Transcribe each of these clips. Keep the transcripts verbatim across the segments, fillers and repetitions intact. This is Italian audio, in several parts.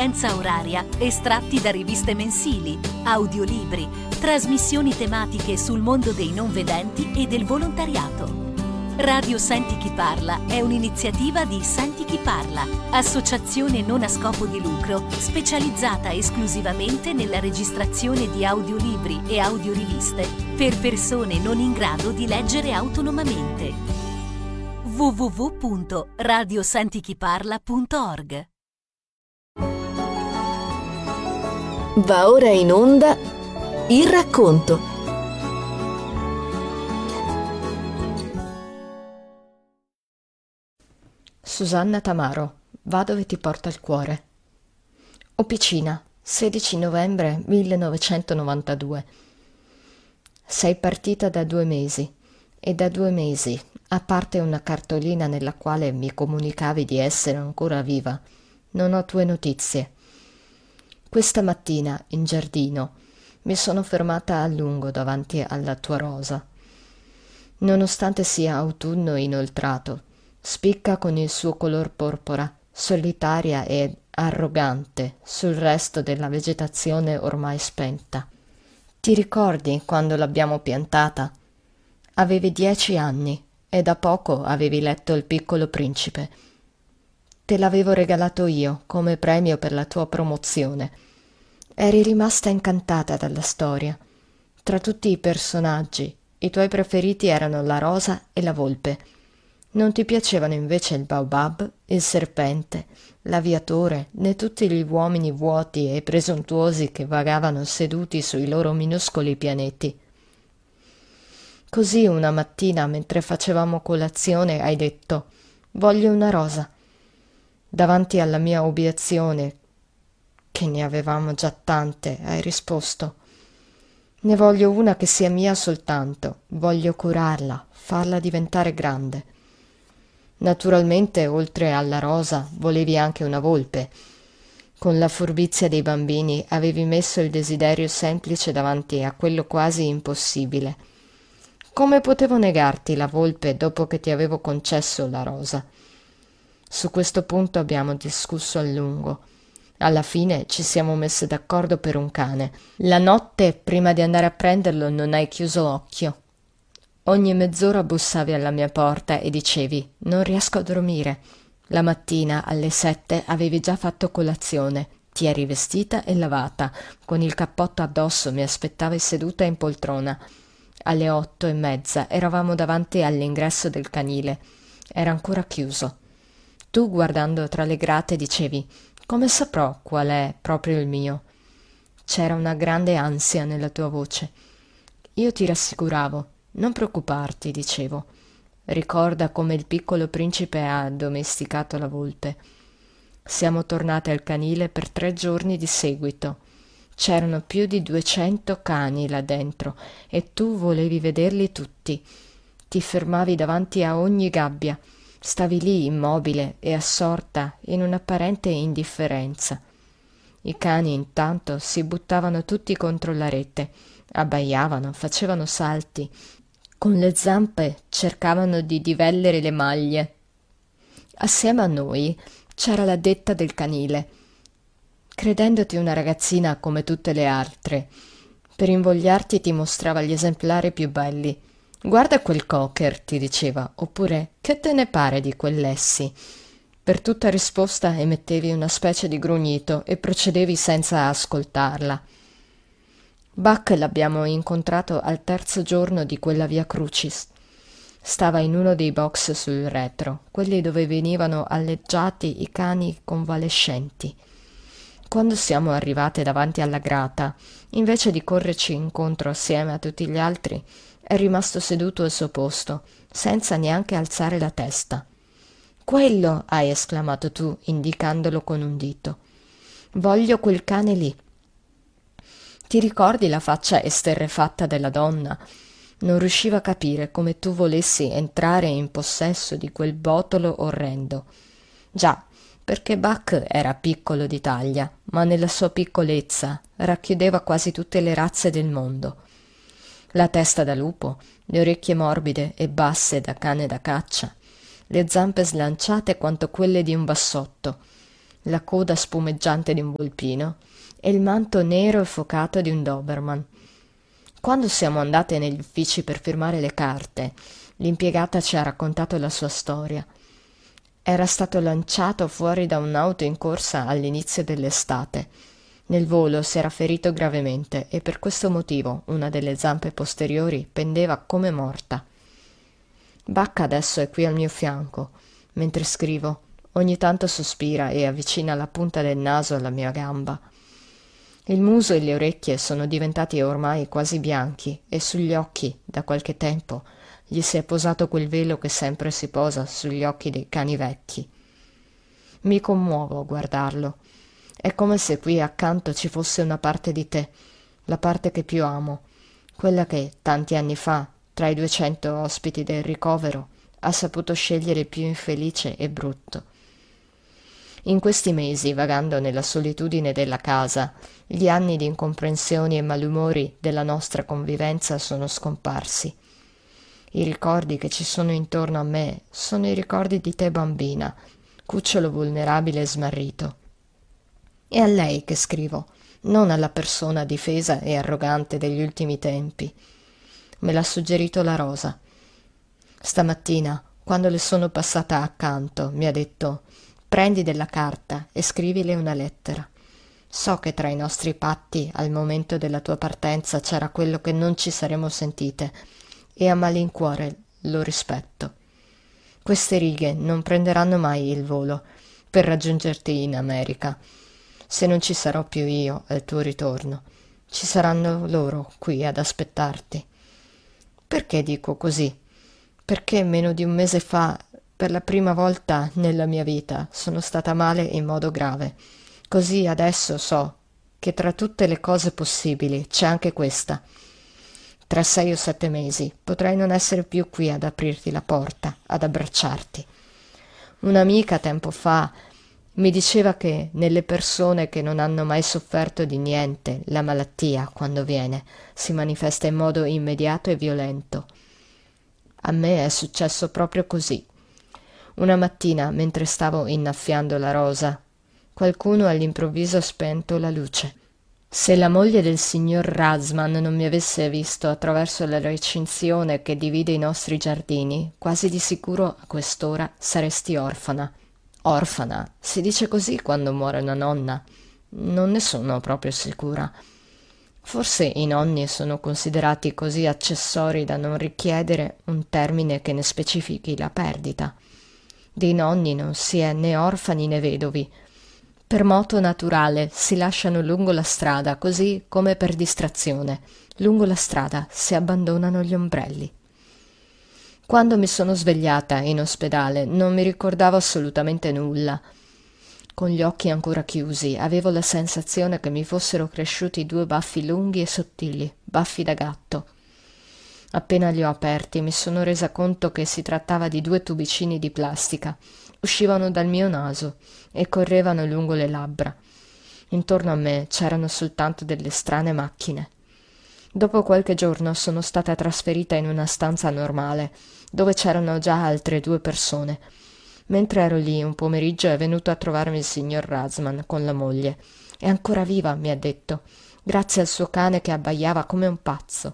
cadenza oraria, estratti da riviste mensili, audiolibri, trasmissioni tematiche sul mondo dei non vedenti e del volontariato. Radio Senti Chi Parla è un'iniziativa di Senti Chi Parla, associazione non a scopo di lucro specializzata esclusivamente nella registrazione di audiolibri e audioriviste per persone non in grado di leggere autonomamente. w w w punto radio senti chi parla punto org. Va ora in onda Il racconto. Susanna Tamaro, va dove ti porta il cuore. Opicina, sedici novembre millenovecentonovantadue. Sei partita da due mesi e da due mesi, a parte una cartolina nella quale mi comunicavi di essere ancora viva, non ho tue notizie. Questa mattina, in giardino, mi sono fermata a lungo davanti alla tua rosa. Nonostante sia autunno inoltrato, spicca con il suo color porpora, solitaria e arrogante sul resto della vegetazione ormai spenta. Ti ricordi quando l'abbiamo piantata? Avevi dieci anni e da poco avevi letto Il Piccolo Principe. Te l'avevo regalato io come premio per la tua promozione. Eri rimasta incantata dalla storia. Tra tutti i personaggi, i tuoi preferiti erano la rosa e la volpe. Non ti piacevano invece il baobab, il serpente, l'aviatore, né tutti gli uomini vuoti e presuntuosi che vagavano seduti sui loro minuscoli pianeti. Così una mattina, mentre facevamo colazione, hai detto: «Voglio una rosa». Davanti alla mia obiezione, che ne avevamo già tante, hai risposto: «Ne voglio una che sia mia soltanto, voglio curarla, farla diventare grande». Naturalmente, oltre alla rosa, volevi anche una volpe. Con la furbizia dei bambini avevi messo il desiderio semplice davanti a quello quasi impossibile. Come potevo negarti la volpe dopo che ti avevo concesso la rosa? Su questo punto abbiamo discusso a lungo. Alla fine ci siamo messe d'accordo per un cane. La notte, prima di andare a prenderlo, non hai chiuso occhio. Ogni mezz'ora bussavi alla mia porta e dicevi: «Non riesco a dormire». La mattina, alle sette, avevi già fatto colazione. Ti eri vestita e lavata. Con il cappotto addosso mi aspettavi seduta in poltrona. Alle otto e mezza eravamo davanti all'ingresso del canile. Era ancora chiuso. Tu, guardando tra le grate, dicevi: «Come saprò qual è proprio il mio?» C'era una grande ansia nella tua voce. Io ti rassicuravo. «Non preoccuparti», dicevo. Ricorda come il Piccolo Principe ha addomesticato la volpe. Siamo tornate al canile per tre giorni di seguito. C'erano più di duecento cani là dentro e tu volevi vederli tutti. Ti fermavi davanti a ogni gabbia. Stavi lì immobile e assorta in un'apparente indifferenza. I cani intanto si buttavano tutti contro la rete, abbaiavano, facevano salti. Con le zampe cercavano di divellere le maglie. Assieme a noi c'era l'addetta del canile. Credendoti una ragazzina come tutte le altre, per invogliarti ti mostrava gli esemplari più belli. «Guarda quel cocker», ti diceva, oppure «Che te ne pare di quell'Essi?» Per tutta risposta emettevi una specie di grugnito e procedevi senza ascoltarla. Buck l'abbiamo incontrato al terzo giorno di quella via Crucis. Stava in uno dei box sul retro, quelli dove venivano alleggiati i cani convalescenti. Quando siamo arrivate davanti alla grata, invece di correrci incontro assieme a tutti gli altri, è rimasto seduto al suo posto, senza neanche alzare la testa. «Quello!» hai esclamato tu, indicandolo con un dito. «Voglio quel cane lì». Ti ricordi la faccia esterrefatta della donna? Non riusciva a capire come tu volessi entrare in possesso di quel botolo orrendo. Già, perché Buck era piccolo di taglia, ma nella sua piccolezza racchiudeva quasi tutte le razze del mondo. La testa da lupo, le orecchie morbide e basse da cane da caccia, le zampe slanciate quanto quelle di un bassotto, la coda spumeggiante di un volpino e il manto nero e focato di un Doberman. Quando siamo andate negli uffici per firmare le carte, l'impiegata ci ha raccontato la sua storia. Era stato lanciato fuori da un'auto in corsa all'inizio dell'estate. Nel volo si era ferito gravemente e per questo motivo una delle zampe posteriori pendeva come morta. Bacca adesso è qui al mio fianco. Mentre scrivo, ogni tanto sospira e avvicina la punta del naso alla mia gamba. Il muso e le orecchie sono diventati ormai quasi bianchi e sugli occhi, da qualche tempo, gli si è posato quel velo che sempre si posa sugli occhi dei cani vecchi. Mi commuovo a guardarlo. È come se qui accanto ci fosse una parte di te, la parte che più amo, quella che, tanti anni fa, tra i duecento ospiti del ricovero, ha saputo scegliere il più infelice e brutto. In questi mesi, vagando nella solitudine della casa, gli anni di incomprensioni e malumori della nostra convivenza sono scomparsi. I ricordi che ci sono intorno a me sono i ricordi di te bambina, cucciolo vulnerabile e smarrito. È a lei che scrivo, non alla persona difesa e arrogante degli ultimi tempi. Me l'ha suggerito la Rosa. Stamattina, quando le sono passata accanto, mi ha detto: prendi della carta e scrivile una lettera. So che tra i nostri patti al momento della tua partenza c'era quello che non ci saremmo sentite e a malincuore lo rispetto. Queste righe non prenderanno mai il volo per raggiungerti in America. Se non ci sarò più io al tuo ritorno, ci saranno loro qui ad aspettarti. Perché dico così? Perché meno di un mese fa, per la prima volta nella mia vita, sono stata male in modo grave. Così adesso so che tra tutte le cose possibili c'è anche questa. Tra sei o sette mesi potrei non essere più qui ad aprirti la porta, ad abbracciarti. Un'amica tempo fa mi diceva che nelle persone che non hanno mai sofferto di niente, la malattia, quando viene, si manifesta in modo immediato e violento. A me è successo proprio così. Una mattina, mentre stavo innaffiando la rosa, qualcuno all'improvviso ha spento la luce. Se la moglie del signor Razman non mi avesse visto attraverso la recinzione che divide i nostri giardini, quasi di sicuro a quest'ora saresti orfana. Orfana, si dice così quando muore una nonna? Non ne sono proprio sicura. Forse i nonni sono considerati così accessori da non richiedere un termine che ne specifichi la perdita. Dei nonni non si è né orfani né vedovi. Per moto naturale si lasciano lungo la strada, così come per distrazione. Lungo la strada si abbandonano gli ombrelli. Quando mi sono svegliata in ospedale non mi ricordavo assolutamente nulla. Con gli occhi ancora chiusi avevo la sensazione che mi fossero cresciuti due baffi lunghi e sottili, baffi da gatto. Appena li ho aperti mi sono resa conto che si trattava di due tubicini di plastica. Uscivano dal mio naso e correvano lungo le labbra. Intorno a me c'erano soltanto delle strane macchine. Dopo qualche giorno sono stata trasferita in una stanza normale, dove c'erano già altre due persone. Mentre ero lì un pomeriggio è venuto a trovarmi il signor Razman con la moglie. È ancora viva, mi ha detto, grazie al suo cane che abbaiava come un pazzo.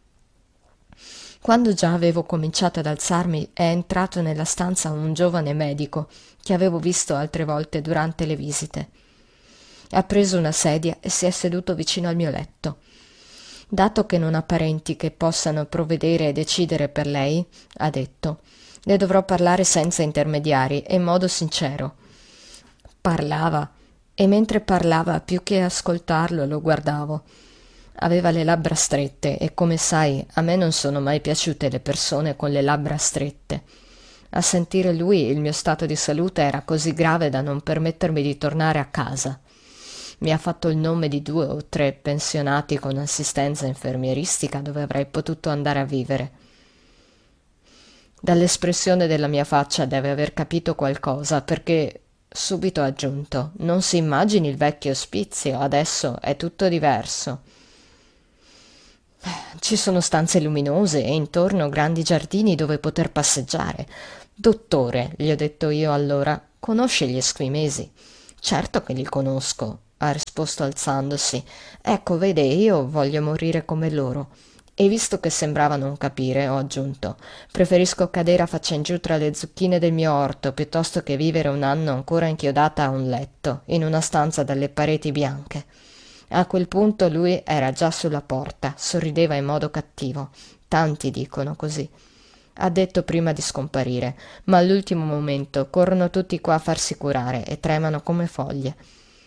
Quando già avevo cominciato ad alzarmi è entrato nella stanza un giovane medico che avevo visto altre volte durante le visite. Ha preso una sedia e si è seduto vicino al mio letto. Dato che non ha parenti che possano provvedere e decidere per lei, ha detto, le dovrò parlare senza intermediari e in modo sincero. Parlava, e mentre parlava, più che ascoltarlo, lo guardavo. Aveva le labbra strette e, come sai, a me non sono mai piaciute le persone con le labbra strette. A sentire lui il mio stato di salute era così grave da non permettermi di tornare a casa. Mi ha fatto il nome di due o tre pensionati con assistenza infermieristica dove avrei potuto andare a vivere. Dall'espressione della mia faccia deve aver capito qualcosa, perché subito ha aggiunto: non si immagini il vecchio ospizio, adesso è tutto diverso. Ci sono stanze luminose e intorno grandi giardini dove poter passeggiare. Dottore, gli ho detto io allora, conosce gli esquimesi? Certo che li conosco, ha risposto alzandosi. Ecco, vede, io voglio morire come loro. E visto che sembrava non capire, ho aggiunto, preferisco cadere a faccia in giù tra le zucchine del mio orto piuttosto che vivere un anno ancora inchiodata a un letto, in una stanza dalle pareti bianche. A quel punto lui era già sulla porta, sorrideva in modo cattivo. Tanti dicono così. Ha detto prima di scomparire, ma all'ultimo momento corrono tutti qua a farsi curare e tremano come foglie.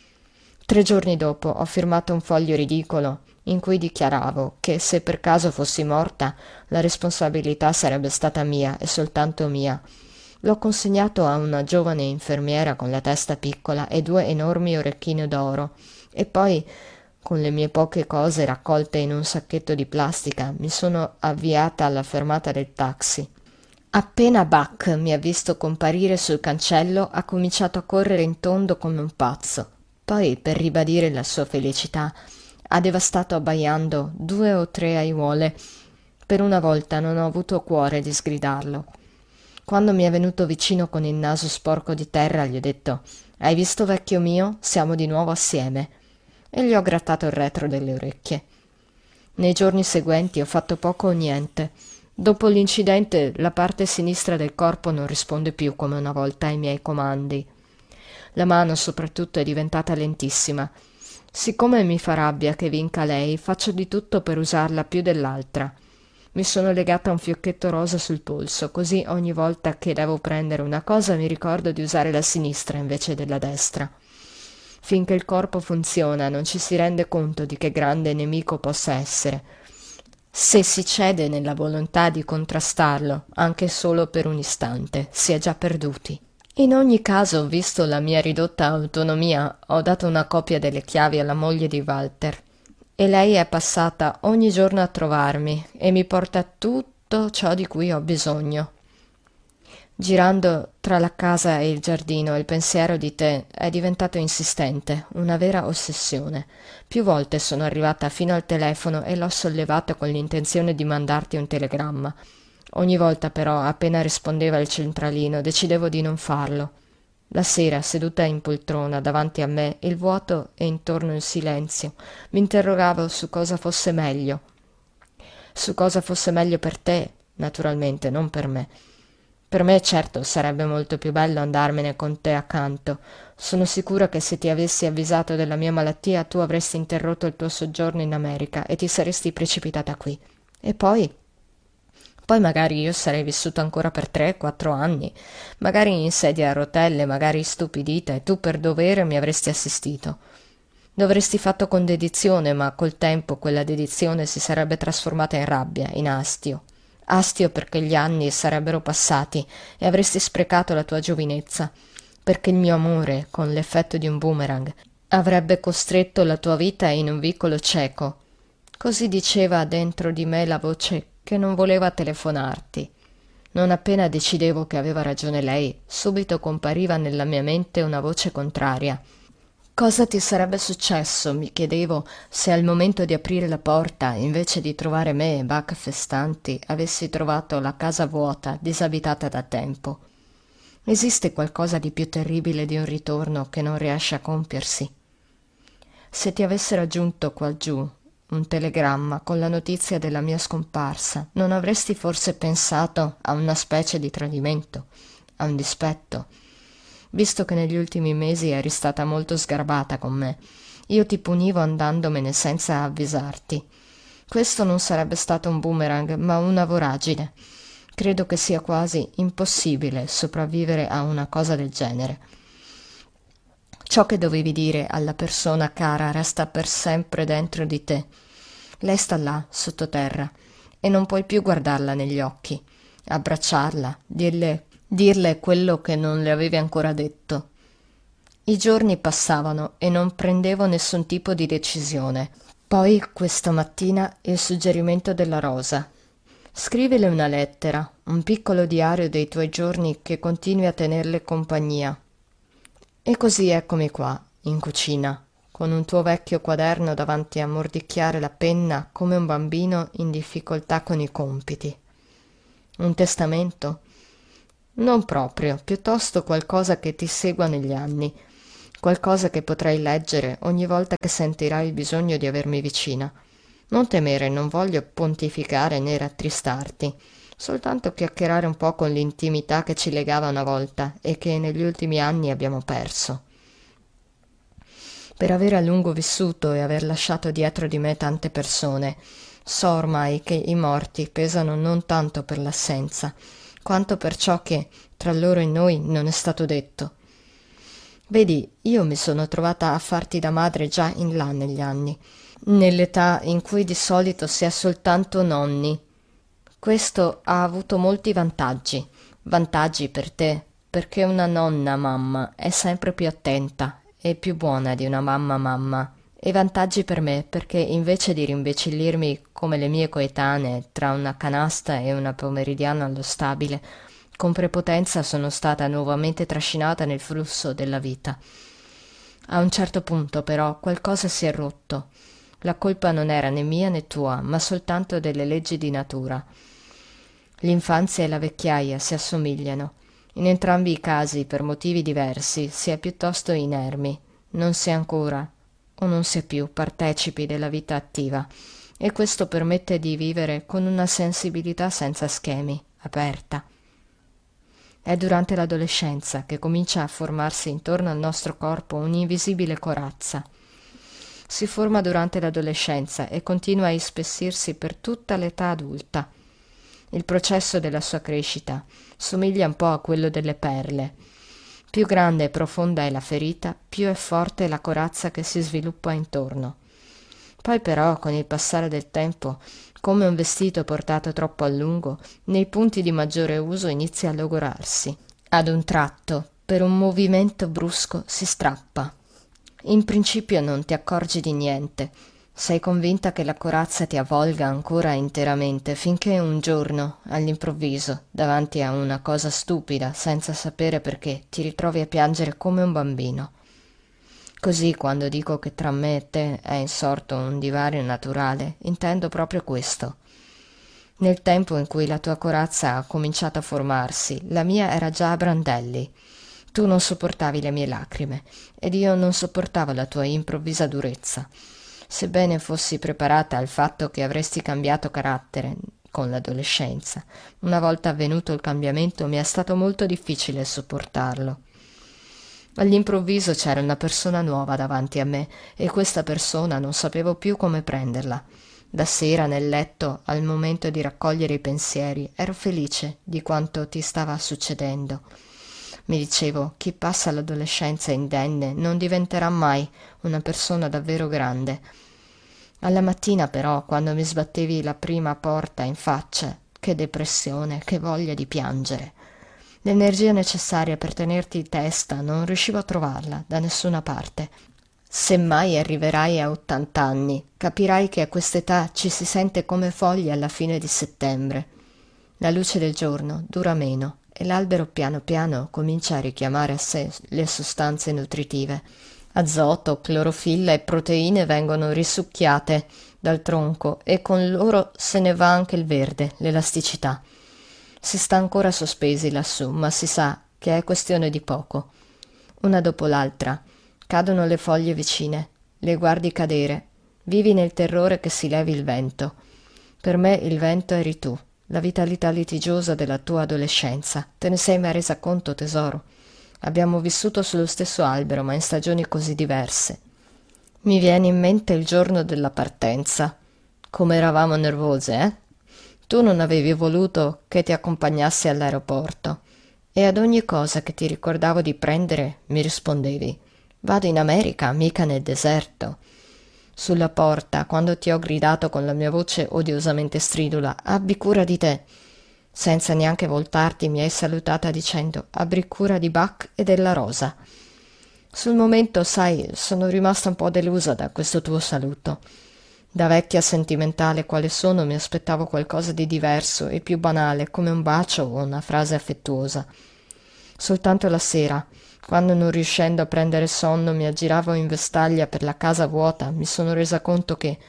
Tre giorni dopo ho firmato un foglio ridicolo in cui dichiaravo che se per caso fossi morta la responsabilità sarebbe stata mia e soltanto mia. L'ho consegnato a una giovane infermiera con la testa piccola e due enormi orecchini d'oro e poi, con le mie poche cose raccolte in un sacchetto di plastica, mi sono avviata alla fermata del taxi. Appena Buck mi ha visto comparire sul cancello ha cominciato a correre in tondo come un pazzo. Poi, per ribadire la sua felicità, ha devastato abbaiando due o tre aiuole. Per una volta non ho avuto cuore di sgridarlo. Quando mi è venuto vicino con il naso sporco di terra gli ho detto «Hai visto, vecchio mio? Siamo di nuovo assieme». E gli ho grattato il retro delle orecchie. Nei giorni seguenti ho fatto poco o niente. Dopo l'incidente la parte sinistra del corpo non risponde più come una volta ai miei comandi. La mano soprattutto è diventata lentissima. Siccome mi fa rabbia che vinca lei, faccio di tutto per usarla più dell'altra. Mi sono legata un fiocchetto rosa sul polso, così ogni volta che devo prendere una cosa mi ricordo di usare la sinistra invece della destra. Finché il corpo funziona non ci si rende conto di che grande nemico possa essere. Se si cede nella volontà di contrastarlo, anche solo per un istante, si è già perduti. In ogni caso, visto la mia ridotta autonomia, ho dato una copia delle chiavi alla moglie di Walter e lei è passata ogni giorno a trovarmi e mi porta tutto ciò di cui ho bisogno. Girando tra la casa e il giardino, il pensiero di te è diventato insistente, una vera ossessione. Più volte sono arrivata fino al telefono e l'ho sollevato con l'intenzione di mandarti un telegramma. Ogni volta però, appena rispondeva il centralino, decidevo di non farlo. La sera, seduta in poltrona davanti a me, il vuoto e intorno il silenzio, mi interrogavo su cosa fosse meglio. Su cosa fosse meglio per te, naturalmente, non per me. Per me, certo, sarebbe molto più bello andarmene con te accanto. Sono sicura che se ti avessi avvisato della mia malattia, tu avresti interrotto il tuo soggiorno in America e ti saresti precipitata qui. E poi... Poi magari io sarei vissuta ancora per tre, quattro anni, magari in sedia a rotelle, magari stupidita, e tu per dovere mi avresti assistito. Dovresti fatto con dedizione, ma col tempo quella dedizione si sarebbe trasformata in rabbia, in astio. Astio perché gli anni sarebbero passati e avresti sprecato la tua giovinezza, perché il mio amore, con l'effetto di un boomerang, avrebbe costretto la tua vita in un vicolo cieco. Così diceva dentro di me la voce che non voleva telefonarti. Non appena decidevo che aveva ragione lei, subito compariva nella mia mente una voce contraria. Cosa ti sarebbe successo, mi chiedevo, se al momento di aprire la porta, invece di trovare me e Buck festanti, avessi trovato la casa vuota, disabitata da tempo? Esiste qualcosa di più terribile di un ritorno che non riesce a compiersi? Se ti avesse raggiunto qua giù un telegramma con la notizia della mia scomparsa, non avresti forse pensato a una specie di tradimento, a un dispetto? Visto che negli ultimi mesi eri stata molto sgarbata con me, io ti punivo andandomene senza avvisarti. Questo non sarebbe stato un boomerang, ma una voragine. Credo che sia quasi impossibile sopravvivere a una cosa del genere. Ciò che dovevi dire alla persona cara resta per sempre dentro di te. Lei sta là, sottoterra, e non puoi più guardarla negli occhi, abbracciarla, dirle, dirle quello che non le avevi ancora detto. I giorni passavano e non prendevo nessun tipo di decisione. Poi, questa mattina, il suggerimento della rosa. Scrivile una lettera, un piccolo diario dei tuoi giorni che continui a tenerle compagnia. E così eccomi qua, in cucina, con un tuo vecchio quaderno davanti a mordicchiare la penna come un bambino in difficoltà con i compiti. Un testamento? Non proprio, piuttosto qualcosa che ti segua negli anni, qualcosa che potrai leggere ogni volta che sentirai il bisogno di avermi vicina. Non temere, non voglio pontificare né rattristarti, soltanto chiacchierare un po' con l'intimità che ci legava una volta e che negli ultimi anni abbiamo perso. Per aver a lungo vissuto e aver lasciato dietro di me tante persone, so ormai che i morti pesano non tanto per l'assenza, quanto per ciò che tra loro e noi non è stato detto. Vedi, io mi sono trovata a farti da madre già in là negli anni, nell'età in cui di solito si è soltanto nonni. Questo ha avuto molti vantaggi. Vantaggi per te, perché una nonna mamma è sempre più attenta e più buona di una mamma mamma. E vantaggi per me, perché invece di rimbecillirmi come le mie coetanee tra una canasta e una pomeridiana allo stabile, con prepotenza sono stata nuovamente trascinata nel flusso della vita. A un certo punto, però, qualcosa si è rotto. La colpa non era né mia né tua, ma soltanto delle leggi di natura. L'infanzia e la vecchiaia si assomigliano. In entrambi i casi, per motivi diversi, si è piuttosto inermi. Non si è ancora, o non si è più, partecipi della vita attiva, e questo permette di vivere con una sensibilità senza schemi, aperta. È durante l'adolescenza che comincia a formarsi intorno al nostro corpo un'invisibile corazza. Si forma durante l'adolescenza e continua a ispessirsi per tutta l'età adulta. Il processo della sua crescita somiglia un po' a quello delle perle. Più grande e profonda è la ferita, più è forte la corazza che si sviluppa intorno. Poi però, con il passare del tempo, come un vestito portato troppo a lungo, nei punti di maggiore uso inizia a logorarsi. Ad un tratto, per un movimento brusco, si strappa. In principio non ti accorgi di niente. Sei convinta che la corazza ti avvolga ancora interamente, finché un giorno, all'improvviso, davanti a una cosa stupida, senza sapere perché, ti ritrovi a piangere come un bambino. Così, quando dico che tra me e te è insorto un divario naturale, intendo proprio questo. Nel tempo in cui la tua corazza ha cominciato a formarsi, la mia era già a brandelli. Tu non sopportavi le mie lacrime, ed io non sopportavo la tua improvvisa durezza. Sebbene fossi preparata al fatto che avresti cambiato carattere con l'adolescenza, una volta avvenuto il cambiamento mi è stato molto difficile sopportarlo. All'improvviso c'era una persona nuova davanti a me e questa persona non sapevo più come prenderla. La sera nel letto, al momento di raccogliere i pensieri, ero felice di quanto ti stava succedendo. Mi dicevo, chi passa l'adolescenza indenne non diventerà mai una persona davvero grande. Alla mattina però, quando mi sbattevi la prima porta in faccia, che depressione, che voglia di piangere. L'energia necessaria per tenerti in testa non riuscivo a trovarla da nessuna parte. Se mai arriverai a ottant'anni, capirai che a quest'età ci si sente come foglie alla fine di settembre. La luce del giorno dura meno e l'albero piano piano comincia a richiamare a sé le sostanze nutritive. Azoto, clorofilla e proteine vengono risucchiate dal tronco e con loro se ne va anche il verde, l'elasticità. Si sta ancora sospesi lassù, ma si sa che è questione di poco. Una dopo l'altra cadono le foglie vicine, le guardi cadere, vivi nel terrore che si levi il vento. Per me il vento eri tu, la vitalità litigiosa della tua adolescenza. Te ne sei mai resa conto, tesoro? Abbiamo vissuto sullo stesso albero, ma in stagioni così diverse. Mi viene in mente il giorno della partenza. Come eravamo nervose, eh? Tu non avevi voluto che ti accompagnassi all'aeroporto e ad ogni cosa che ti ricordavo di prendere mi rispondevi: vado in America, mica nel deserto. Sulla porta, quando ti ho gridato con la mia voce odiosamente stridula: abbi cura di te, senza neanche voltarti mi hai salutata dicendo: abbi cura di Buck e della rosa. Sul momento, sai, sono rimasta un po' delusa da questo tuo saluto. Da vecchia sentimentale quale sono, mi aspettavo qualcosa di diverso e più banale, come un bacio o una frase affettuosa. Soltanto la sera, quando non riuscendo a prendere sonno mi aggiravo in vestaglia per la casa vuota, mi sono resa conto che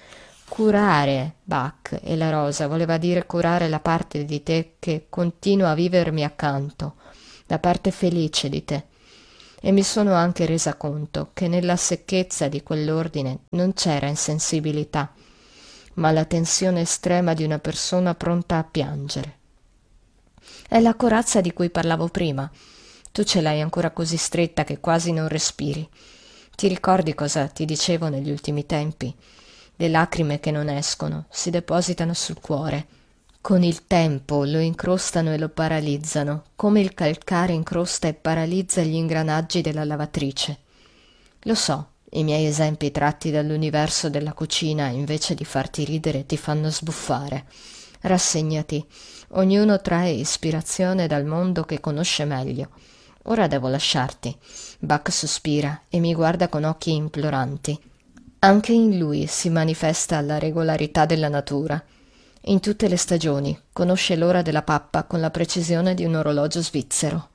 curare Buck e la rosa voleva dire curare la parte di te che continua a vivermi accanto, la parte felice di te. e mi sono anche resa conto che nella secchezza di quell'ordine non c'era insensibilità, ma la tensione estrema di una persona pronta a piangere. È la corazza di cui parlavo prima. Tu ce l'hai ancora così stretta che quasi non respiri. Ti ricordi cosa ti dicevo negli ultimi tempi? Le lacrime che non escono si depositano sul cuore. Con il tempo lo incrostano e lo paralizzano, come il calcare incrosta e paralizza gli ingranaggi della lavatrice. Lo so, i miei esempi tratti dall'universo della cucina, invece di farti ridere, ti fanno sbuffare. Rassegnati, ognuno trae ispirazione dal mondo che conosce meglio. Ora devo lasciarti. Buck sospira e mi guarda con occhi imploranti. Anche in lui si manifesta la regolarità della natura. In tutte le stagioni conosce l'ora della pappa con la precisione di un orologio svizzero.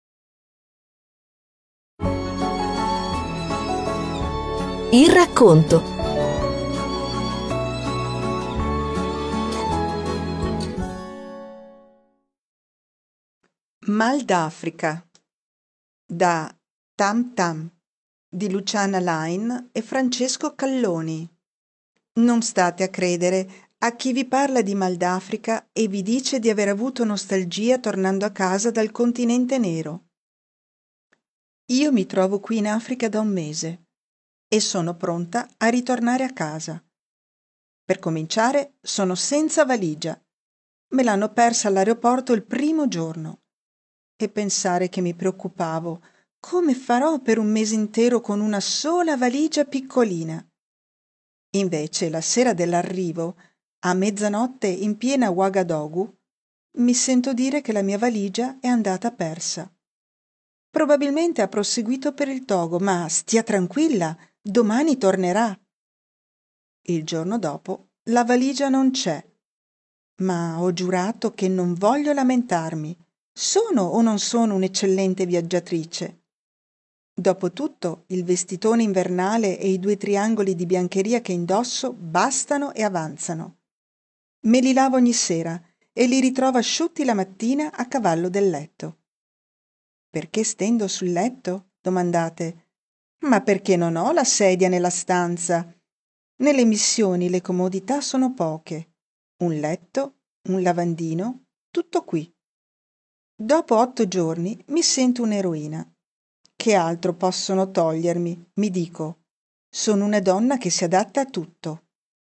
Il racconto. Mal d'Africa da Tam Tam di Luciana Lain e Francesco Calloni. Non state a credere a chi vi parla di Mal d'Africa e vi dice di aver avuto nostalgia tornando a casa dal continente nero. Io mi trovo qui in Africa da un mese e sono pronta a ritornare a casa. Per cominciare, sono senza valigia. Me l'hanno persa all'aeroporto il primo giorno. E pensare che mi preoccupavo, come farò per un mese intero con una sola valigia piccolina? Invece, la sera dell'arrivo, a mezzanotte in piena Ouagadougou, mi sento dire che la mia valigia è andata persa. Probabilmente ha proseguito per il Togo, ma stia tranquilla, domani tornerà. Il giorno dopo la valigia non c'è, ma ho giurato che non voglio lamentarmi. Sono o non sono un'eccellente viaggiatrice? Dopotutto, il vestitone invernale e i due triangoli di biancheria che indosso bastano e avanzano. Me li lavo ogni sera e li ritrovo asciutti la mattina a cavallo del letto. Perché stendo sul letto? Domandate. Ma perché non ho la sedia nella stanza? Nelle missioni le comodità sono poche. Un letto, un lavandino, tutto qui. Dopo otto giorni mi sento un'eroina. Che altro possono togliermi? Mi dico. Sono una donna che si adatta a tutto.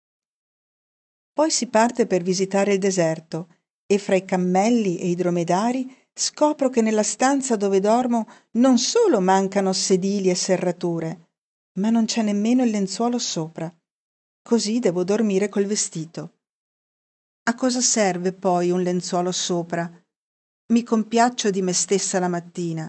Poi si parte per visitare il deserto e fra i cammelli e i dromedari scopro che nella stanza dove dormo non solo mancano sedili e serrature, ma non c'è nemmeno il lenzuolo sopra. Così devo dormire col vestito. A cosa serve poi un lenzuolo sopra? Mi compiaccio di me stessa la mattina.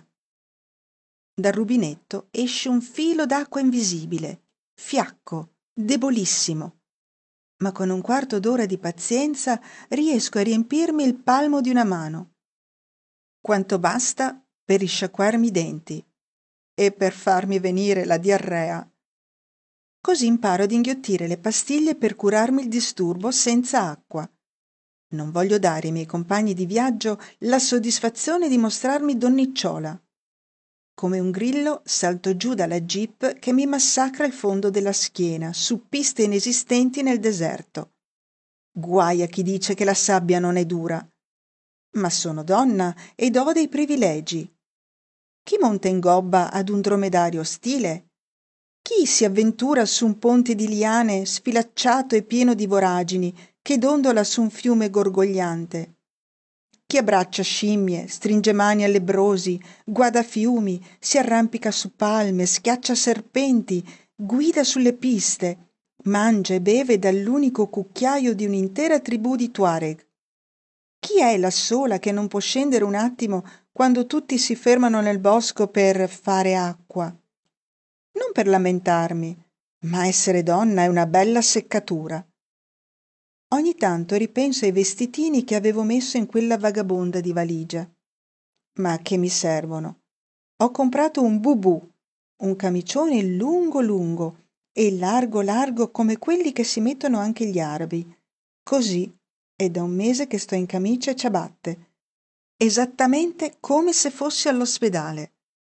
Dal rubinetto esce un filo d'acqua invisibile, fiacco, debolissimo, ma con un quarto d'ora di pazienza riesco a riempirmi il palmo di una mano. Quanto basta per risciacquarmi i denti e per farmi venire la diarrea. Così imparo ad inghiottire le pastiglie per curarmi il disturbo senza acqua. Non voglio dare ai miei compagni di viaggio la soddisfazione di mostrarmi donnicciola. Come un grillo salto giù dalla jeep che mi massacra il fondo della schiena su piste inesistenti nel deserto. Guai a chi dice che la sabbia non è dura. Ma sono donna ed ho dei privilegi. Chi monta in gobba ad un dromedario ostile? Chi si avventura su un ponte di liane sfilacciato e pieno di voragini che dondola su un fiume gorgogliante? Chi abbraccia scimmie, stringe mani a lebbrosi, guada fiumi, si arrampica su palme, schiaccia serpenti, guida sulle piste, mangia e beve dall'unico cucchiaio di un'intera tribù di Tuareg? Chi è la sola che non può scendere un attimo quando tutti si fermano nel bosco per fare acqua? Non per lamentarmi, ma essere donna è una bella seccatura. Ogni tanto ripenso ai vestitini che avevo messo in quella vagabonda di valigia. Ma che mi servono? Ho comprato un bubù, un camicione lungo lungo e largo largo come quelli che si mettono anche gli arabi. Così è da un mese che sto in camicia e ciabatte, esattamente come se fossi all'ospedale.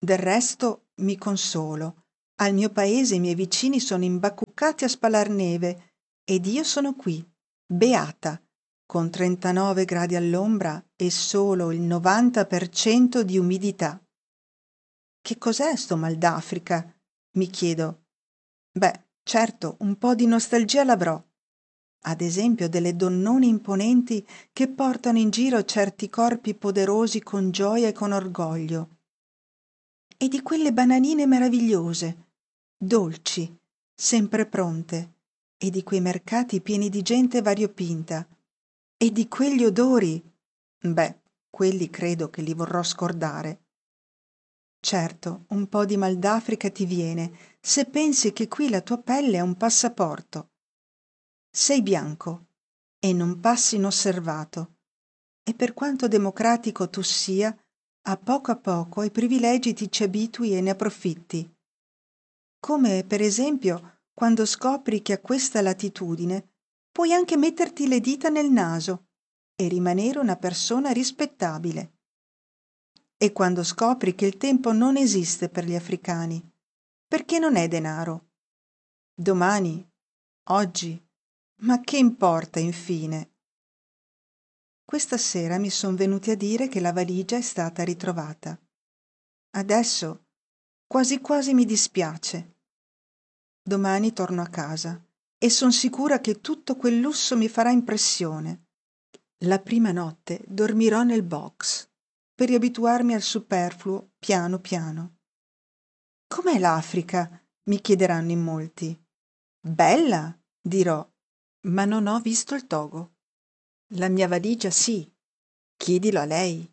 Del resto mi consolo. Al mio paese i miei vicini sono imbacuccati a spalar neve ed io sono qui, beata, con trentanove gradi all'ombra e solo il novanta per cento di umidità. Che cos'è sto mal d'Africa? Mi chiedo. Beh, certo, un po' di nostalgia l'avrò. Ad esempio delle donnone imponenti che portano in giro certi corpi poderosi con gioia e con orgoglio. E di quelle bananine meravigliose, dolci, sempre pronte, e di quei mercati pieni di gente variopinta, e di quegli odori. Beh, quelli credo che li vorrò scordare. Certo, un po' di mal d'Africa ti viene se pensi che qui la tua pelle è un passaporto. Sei bianco e non passi inosservato, e per quanto democratico tu sia, a poco a poco ai privilegi ti ci abitui e ne approfitti. Come per esempio quando scopri che a questa latitudine puoi anche metterti le dita nel naso e rimanere una persona rispettabile. E quando scopri che il tempo non esiste per gli africani, perché non è denaro. Domani, oggi, ma che importa infine? Questa sera mi son venuti a dire che la valigia è stata ritrovata. Adesso quasi quasi mi dispiace. Domani torno a casa e son sicura che tutto quel lusso mi farà impressione. La prima notte dormirò nel box per riabituarmi al superfluo piano piano. Com'è l'Africa? Mi chiederanno in molti. Bella, dirò, ma non ho visto il Togo. La mia valigia sì, chiedilo a lei.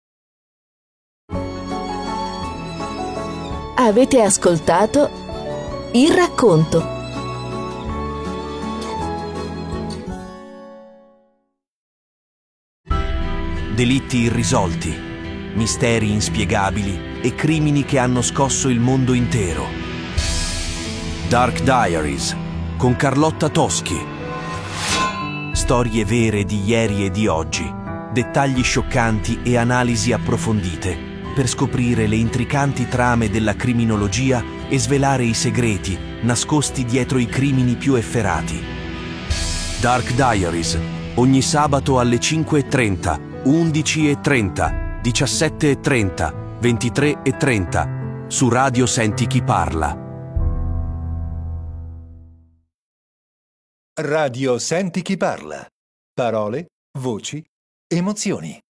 Avete ascoltato Il racconto. Delitti irrisolti, misteri inspiegabili e crimini che hanno scosso il mondo intero. Dark Diaries con Carlotta Toschi. Storie vere di ieri e di oggi, dettagli scioccanti e analisi approfondite per scoprire le intricanti trame della criminologia e svelare i segreti nascosti dietro i crimini più efferati. Dark Diaries, ogni sabato alle cinque e trenta, undici e trenta, diciassette e trenta, ventitré e trenta, su Radio Senti Chi Parla. Radio Senti Chi Parla. Parole, voci, emozioni.